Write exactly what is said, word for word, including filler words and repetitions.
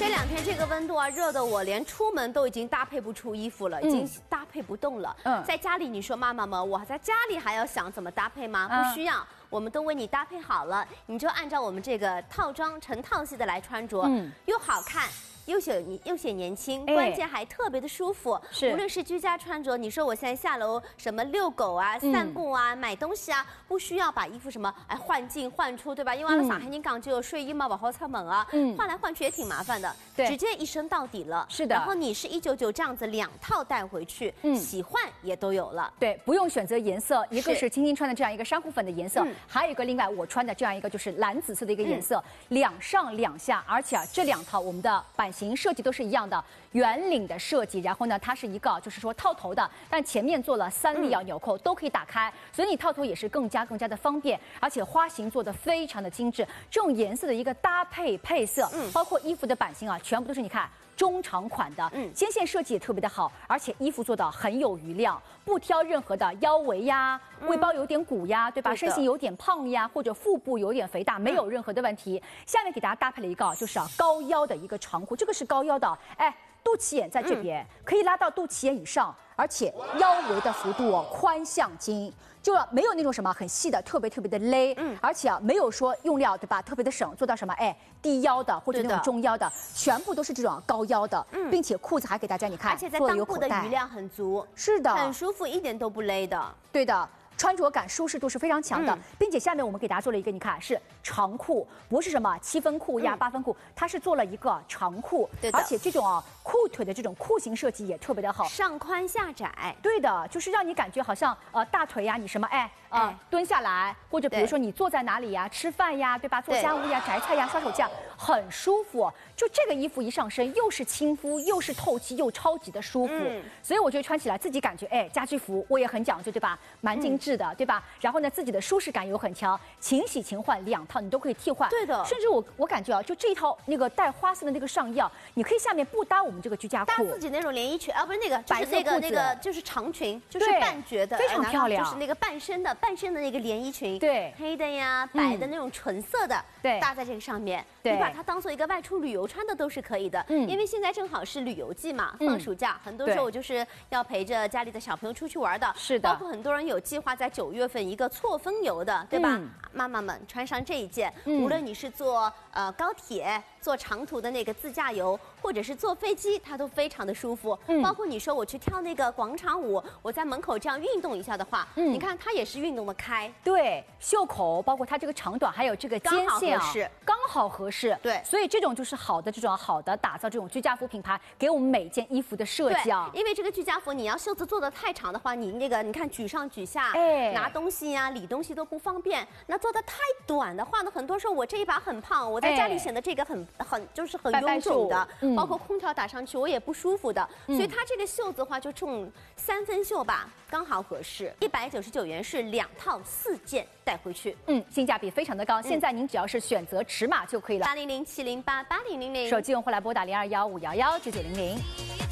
这两天这个温度啊，热的我连出门都已经搭配不出衣服了，已经搭配不动了。嗯，在家里你说妈妈们，我在家里还要想怎么搭配吗？不需要。 我们都为你搭配好了，你就按照我们这个套装成套系的来穿着，嗯，又好看。 又显又显年轻，关键还特别的舒服。是，无论是居家穿着，你说我现在下楼什么遛狗啊、散步啊、买东西啊，不需要把衣服什么哎换进换出，对吧？因为我们上海人讲究睡衣嘛，不好出门啊，换来换去也挺麻烦的。对，直接一身到底了。是的。然后你是一九九这样子两套带回去，嗯，喜欢也都有了。 对，不用选择颜色，一个是青青穿的这样一个珊瑚粉的颜色，还有一个另外我穿的这样一个就是蓝紫色的一个颜色，两上两下，而且啊这两套我们的版型设计都是一样。 一样的圆领的设计，然后呢，它是一个就是说套头的，但前面做了三粒啊纽扣，都可以打开，所以你套头也是更加更加的方便，而且花型做的非常的精致，这种颜色的一个搭配配色，嗯，包括衣服的版型啊，全部都是你看。 中长款的，嗯，肩线设计也特别的好，而且衣服做的很有余量，不挑任何的腰围呀、背包有点鼓呀，对吧？身形有点胖呀，或者腹部有点肥大，没有任何的问题。下面给大家搭配了一个，就是啊高腰的一个长裤，这个是高腰的，哎，肚脐眼在这边，可以拉到肚脐眼以上，而且腰围的幅度哦宽向筋。 就没有那种什么很细的，特别特别的勒，嗯，而且啊没有说用料对吧，特别的省，做到什么哎低腰的或者那种中腰的，全部都是这种高腰的，嗯，并且裤子还给大家你看， 而且在裆部的余量很足， 是的， 很舒服，一点都不勒的， 对的。 穿着感、舒适度是非常强的，嗯、并且下面我们给大家做了一个，你看是长裤，不是什么七分裤呀、嗯、八分裤，它是做了一个长裤，对的，而且这种啊裤腿的这种裤型设计也特别的好， 上宽下窄， 对的，就是让你感觉好像呃大腿呀，你什么哎呃、哎、蹲下来，或者比如说你坐在哪里呀，吃饭呀，对吧？做家务呀、摘菜呀、刷手机，很舒服。就这个衣服一上身，又是亲肤，又是透气，又超级的舒服，嗯、所以我觉得穿起来自己感觉哎家居服我也很讲究，对吧？蛮精致。 是的，对吧？然后呢，自己的舒适感又很强，勤洗勤换，两套你都可以替换。对的，甚至我我感觉啊，就这一套那个带花色的那个上衣啊，你可以下面不搭我们这个居家裤， 搭自己那种连衣裙啊，不是那个白色那个那个就是长裙，就是半绝的， 非常漂亮， 就是那个半身的半身的那个连衣裙， 对， 黑的呀、白的那种纯色的，对，搭在这个上面，你把它当做一个外出旅游穿的都是可以的。嗯，因为现在正好是旅游季嘛，放暑假，很多时候我就是要陪着家里的小朋友出去玩的，是的，包括很多人有计划在九月份一。 一个错峰游的，对吧？嗯、妈妈们穿上这一件，嗯、无论你是坐呃高铁、坐长途的那个自驾游，或者是坐飞机，它都非常的舒服。嗯、包括你说我去跳那个广场舞，我在门口这样运动一下的话，嗯、你看它也是运动的开。对，袖口包括它这个长短，还有这个肩线啊，刚好合适。对，所以这种就是好的这种好的打造这种居家服品牌，给我们每件衣服的设计啊。因为这个居家服，你要袖子做的太长的话，你那个你看举上举下，哎，拿东西。 呀，理东西都不方便。那做的太短的话呢，很多时候我这一把很胖，我在家里显得这个很很就是很臃肿的，嗯、包括空调打上去我也不舒服的。嗯、所以它这个袖子的话，就这种三分袖吧，刚好合适。一百九十九元是两套四件带回去，嗯，性价比非常的高。嗯、现在您只要是选择尺码就可以了。八零零七零八八零零零，手机用户来拨打零二幺五幺幺九九零零。